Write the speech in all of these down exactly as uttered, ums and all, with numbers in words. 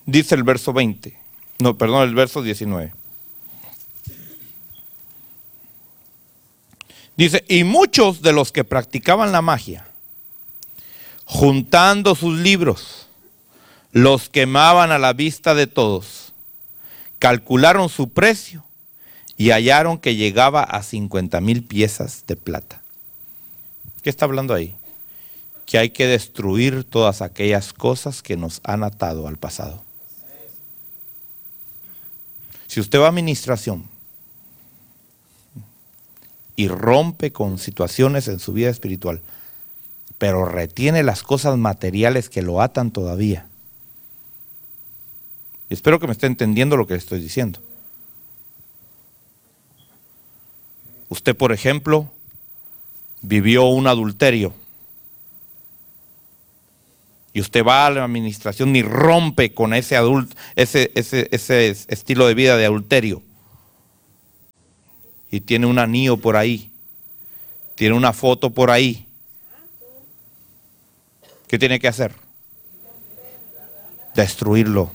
Dice el verso veinte, no, perdón, el verso diecinueve. Dice, y muchos de los que practicaban la magia, juntando sus libros, los quemaban a la vista de todos, calcularon su precio y hallaron que llegaba a cincuenta mil piezas de plata. ¿Qué está hablando ahí? Que hay que destruir todas aquellas cosas que nos han atado al pasado. Si usted va a administración y rompe con situaciones en su vida espiritual, pero retiene las cosas materiales que lo atan todavía. Y espero que me esté entendiendo lo que estoy diciendo. Usted, por ejemplo, vivió un adulterio. Y usted va a la administración y rompe con ese, adult, ese, ese, ese estilo de vida de adulterio. Y tiene un anillo por ahí. Tiene una foto por ahí. ¿Qué tiene que hacer? Destruirlo.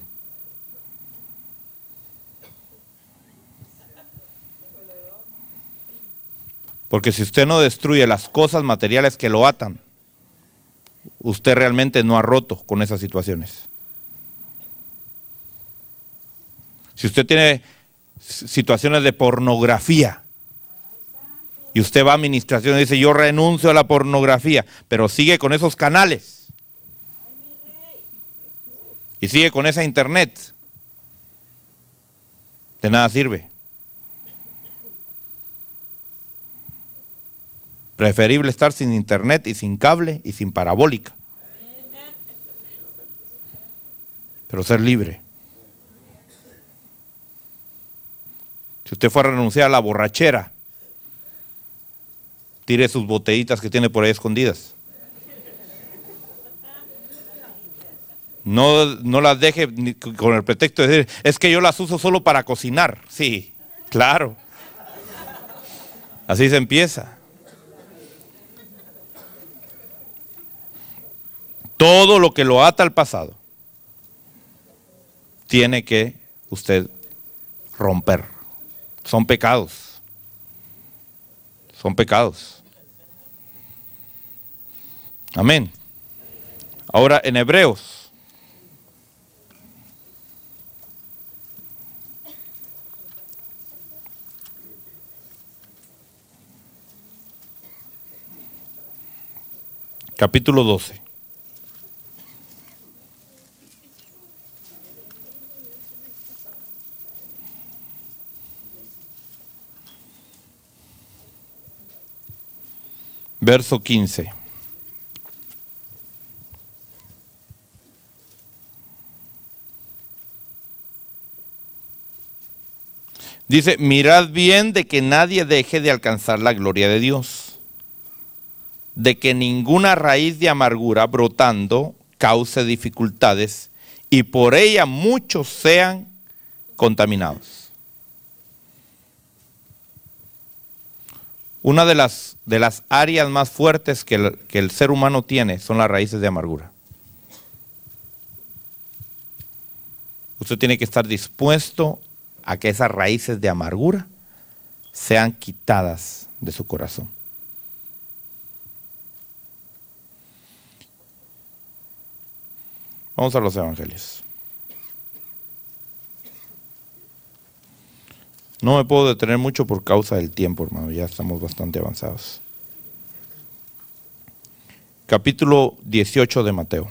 Porque si usted no destruye las cosas materiales que lo atan, usted realmente no ha roto con esas situaciones. Si usted tiene situaciones de pornografía y usted va a administración y dice, yo renuncio a la pornografía, pero sigue con esos canales y sigue con esa internet, de nada sirve. Preferible estar sin internet y sin cable y sin parabólica. Pero ser libre. Si usted fuera a renunciar a la borrachera, tire sus botellitas que tiene por ahí escondidas. No, no las deje con el pretexto de decir, es que yo las uso solo para cocinar. Sí, claro. Así se empieza. Todo lo que lo ata al pasado tiene que usted romper. Son pecados. Son pecados. Amén. Ahora en Hebreos. Capítulo doce. Verso quince. Dice, mirad bien de que nadie deje de alcanzar la gloria de Dios, de que ninguna raíz de amargura brotando cause dificultades y por ella muchos sean contaminados. Una de las, de las áreas más fuertes que el, que el ser humano tiene son las raíces de amargura. Usted tiene que estar dispuesto a que esas raíces de amargura sean quitadas de su corazón. Vamos a los evangelios. No me puedo detener mucho por causa del tiempo, hermano. Ya estamos bastante avanzados. Capítulo dieciocho de Mateo.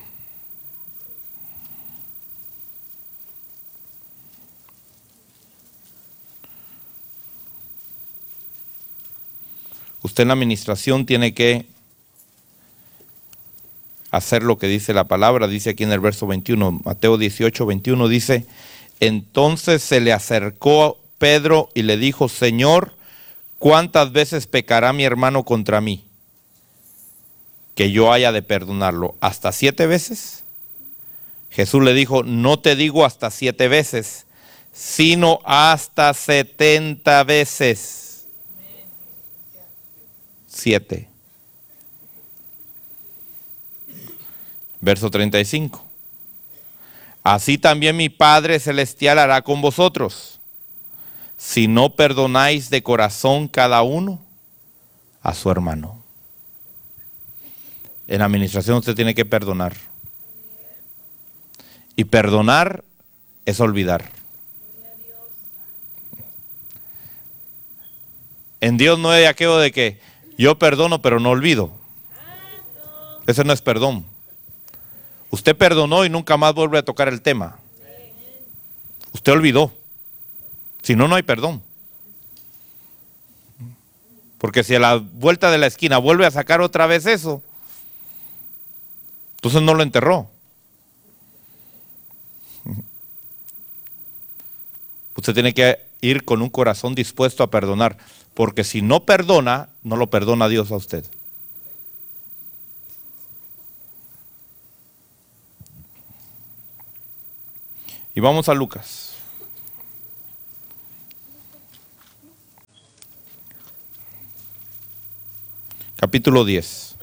Usted en la administración tiene que hacer lo que dice la palabra. Dice aquí en el verso veintiuno, Mateo dieciocho, veintiuno, dice, entonces se le acercó Pedro y le dijo, Señor, ¿cuántas veces pecará mi hermano contra mí? Que yo haya de perdonarlo. ¿Hasta siete veces? Jesús le dijo, no te digo hasta siete veces, sino hasta setenta veces. Siete. Verso treinta y cinco. así también mi Padre Celestial hará con vosotros, si no perdonáis de corazón cada uno a su hermano. En la administración usted tiene que perdonar. Y perdonar es olvidar. En Dios no hay aquello de que yo perdono pero no olvido. Ese no es perdón. Usted perdonó y nunca más vuelve a tocar el tema. Usted olvidó. Si no, no hay perdón. Porque si a la vuelta de la esquina vuelve a sacar otra vez eso, entonces no lo enterró. Usted tiene que ir con un corazón dispuesto a perdonar. Porque si no perdona, no lo perdona Dios a usted. Y vamos a Lucas. Capítulo diez.